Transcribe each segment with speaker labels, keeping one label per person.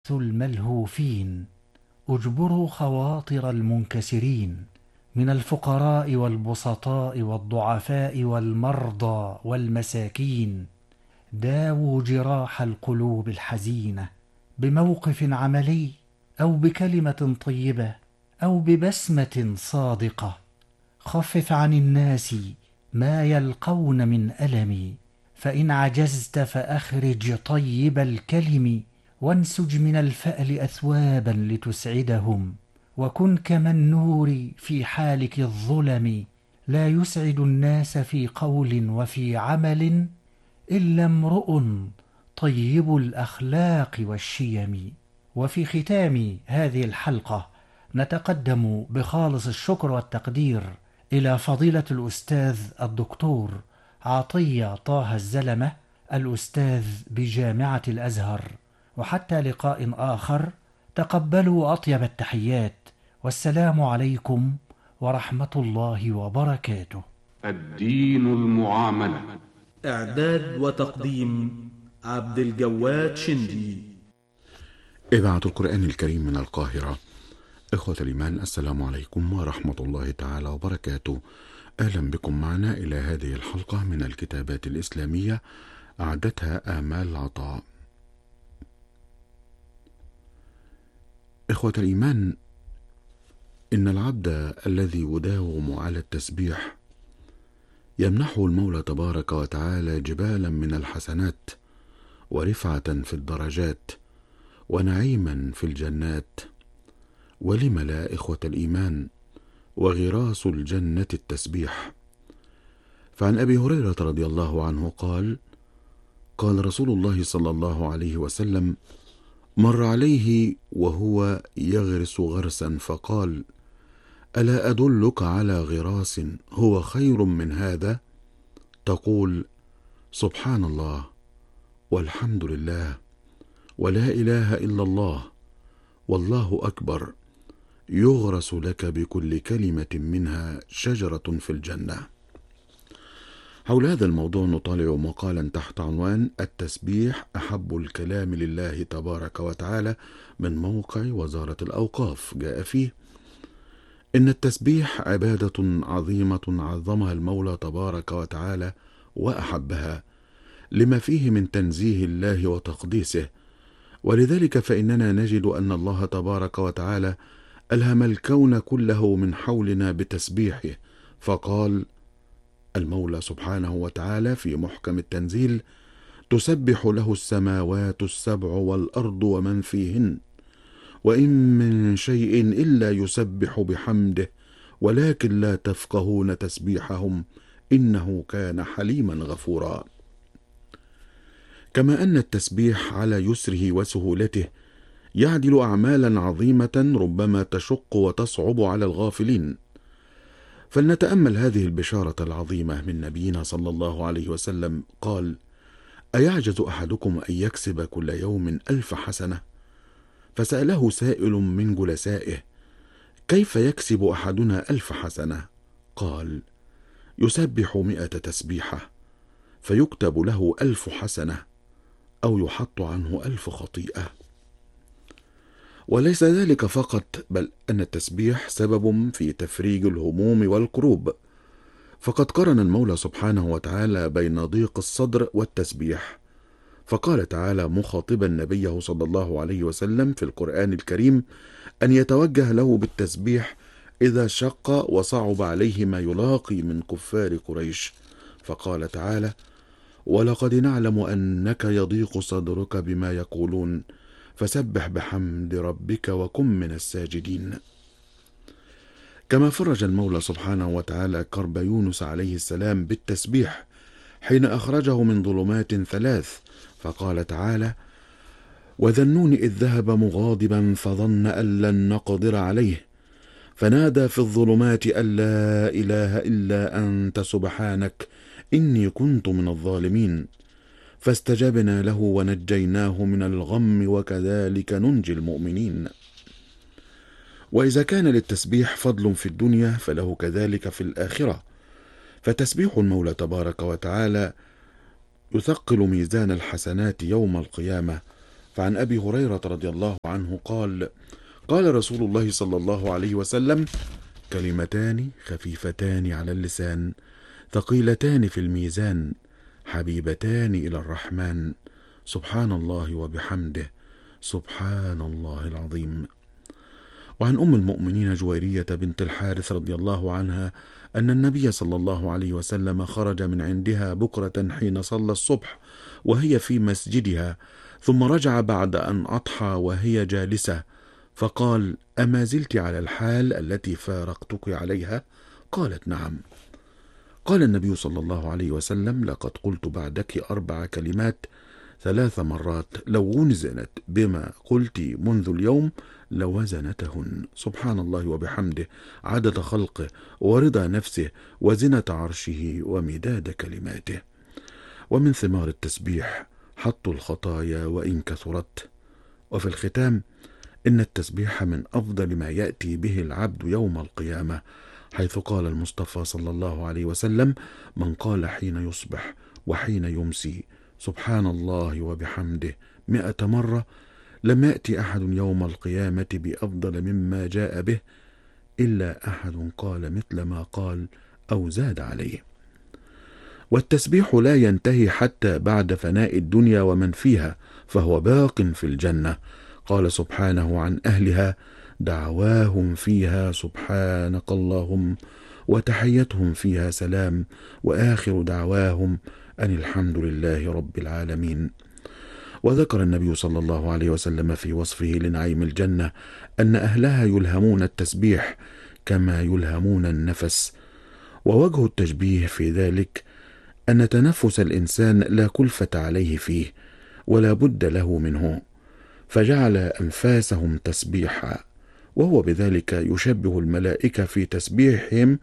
Speaker 1: الملهوفين، اجبروا خواطر المنكسرين من الفقراء والبسطاء والضعفاء والمرضى والمساكين. داووا جراح القلوب الحزينة بموقف عملي، أو بكلمة طيبة، أو ببسمة صادقة. خفف عن الناس ما يلقون من ألم، فإن عجزت فأخرج طيب الكلم، وانسج من الفأل أثوابا لتسعدهم، وكن كما النور في حالك الظلم. لا يسعد الناس في قول وفي عمل إلا امرؤ طيب الأخلاق والشيم. وفي ختام هذه الحلقة نتقدم بخالص الشكر والتقدير إلى فضيلة الأستاذ الدكتور عطية طه الزلمة، الأستاذ بجامعة الأزهر. وحتى لقاء آخر، تقبلوا أطيب التحيات، والسلام عليكم ورحمة الله وبركاته.
Speaker 2: الدين المعاملة.
Speaker 3: إعداد وتقديم عبد الجواد شندي.
Speaker 4: إذاعة القرآن الكريم من القاهرة. إخوة الإيمان، السلام عليكم ورحمة الله تعالى وبركاته. أهلا بكم معنا إلى هذه الحلقة من الكتابات الإسلامية أعدتها آمال عطاء. إخوة الإيمان، إن العبد الذي يداوم على التسبيح يمنحه المولى تبارك وتعالى جبالا من الحسنات، ورفعة في الدرجات، ونعيما في الجنات. ولم لا إخوة الإيمان، وغراس الجنة التسبيح. فعن أبي هريرة رضي الله عنه قال: قال رسول الله صلى الله عليه وسلم: مر عليه وهو يغرس غرسا فقال: ألا أدلك على غراس هو خير من هذا؟ تقول: سبحان الله والحمد لله ولا إله إلا الله والله أكبر، يغرس لك بكل كلمة منها شجرة في الجنة. حول هذا الموضوع نطالع مقالا تحت عنوان: التسبيح أحب الكلام لله تبارك وتعالى، من موقع وزارة الأوقاف. جاء فيه: إن التسبيح عبادة عظيمة عظمها المولى تبارك وتعالى وأحبها، لما فيه من تنزيه الله وتقديسه. ولذلك فإننا نجد أن الله تبارك وتعالى ألهم الكون كله من حولنا بتسبيحه، فقال المولى سبحانه وتعالى في محكم التنزيل: تسبح له السماوات السبع والأرض ومن فيهن، وإن من شيء إلا يسبح بحمده ولكن لا تفقهون تسبيحهم إنه كان حليما غفورا. كما أن التسبيح على يسره وسهولته يعدل أعمالا عظيمة ربما تشق وتصعب على الغافلين. فلنتأمل هذه البشارة العظيمة من نبينا صلى الله عليه وسلم. قال: أيعجز أحدكم أن يكسب كل يوم 1000 حسنة؟ فسأله سائل من جلسائه: كيف يكسب أحدنا 1000 حسنة؟ قال: يسبح 100 تسبيحة فيكتب له 1000 حسنة، أو يحط عنه 1000 خطيئة. وليس ذلك فقط، بل أن التسبيح سبب في تفريج الهموم والكروب. فقد قرن المولى سبحانه وتعالى بين ضيق الصدر والتسبيح، فقال تعالى مخاطبا نبيه صلى الله عليه وسلم في القرآن الكريم أن يتوجه له بالتسبيح إذا شق وصعب عليه ما يلاقي من كفار قريش. فقال تعالى: ولقد نعلم أنك يضيق صدرك بما يقولون فسبح بحمد ربك وكن من الساجدين. كما فرج المولى سبحانه وتعالى كرب يونس عليه السلام بالتسبيح حين أخرجه من ظلمات 3، فقال تعالى: وذا النون إذ ذهب مغاضبا فظن أن لن نقدر عليه فنادى في الظلمات أن لا إله إلا أنت سبحانك إني كنت من الظالمين، فاستجبنا له ونجيناه من الغم وكذلك ننجي المؤمنين. وإذا كان للتسبيح فضل في الدنيا فله كذلك في الآخرة، فتسبيح المولى تبارك وتعالى يثقل ميزان الحسنات يوم القيامة، فعن أبي هريرة رضي الله عنه قال: قال رسول الله صلى الله عليه وسلم: كلمتان خفيفتان على اللسان ثقيلتان في الميزان حبيبتان إلى الرحمن، سبحان الله وبحمده، سبحان الله العظيم. وعن أم المؤمنين جويرية بنت الحارث رضي الله عنها أن النبي صلى الله عليه وسلم خرج من عندها بكرة حين صلى الصبح وهي في مسجدها، ثم رجع بعد أن أضحى وهي جالسة، فقال: أما زلت على الحال التي فارقتك عليها؟ قالت: نعم. قال النبي صلى الله عليه وسلم: لقد قلت بعدك 4 كلمات 3 مرات، لو وزنت بما قلت منذ اليوم لوزنتهن، سبحان الله وبحمده، عدد خلقه ورضا نفسه وزنة عرشه ومداد كلماته. ومن ثمار التسبيح حط الخطايا وإن كثرت. وفي الختام، إن التسبيح من أفضل ما يأتي به العبد يوم القيامة، حيث قال المصطفى صلى الله عليه وسلم: من قال حين يصبح وحين يمسي سبحان الله وبحمده 100 مرة لم يأتي أحد يوم القيامة بأفضل مما جاء به إلا أحد قال مثل ما قال أو زاد عليه. والتسبيح لا ينتهي حتى بعد فناء الدنيا ومن فيها، فهو باق في الجنة. قال سبحانه عن أهلها: دعواهم فيها سبحانك اللهم وتحيتهم فيها سلام وآخر دعواهم أن الحمد لله رب العالمين. وذكر النبي صلى الله عليه وسلم في وصفه لنعيم الجنة أن أهلها يلهمون التسبيح كما يلهمون النفس. ووجه التشبيه في ذلك أن تنفس الإنسان لا كلفة عليه فيه ولا بد له منه، فجعل أنفاسهم تسبيحا، وهو بذلك يشبه الملائكة في تسبيحهم،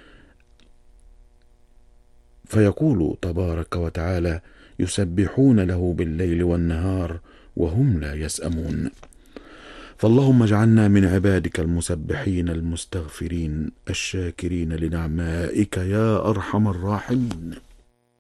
Speaker 4: فيقول تبارك وتعالى: يسبحون له بالليل والنهار وهم لا يسأمون. فاللهم اجعلنا من عبادك المسبحين المستغفرين الشاكرين لنعمائك يا أرحم الراحمين.